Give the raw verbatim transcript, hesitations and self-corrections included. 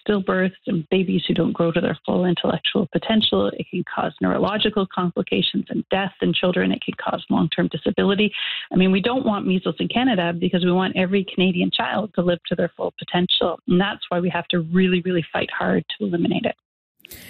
stillbirths and babies who don't grow to their full intellectual potential. It can cause neurological complications and death in children. It can cause long-term disability. I mean, we don't want measles in Canada because we want every Canadian child to live to their full potential. And that's why we have to really, really fight hard to eliminate it.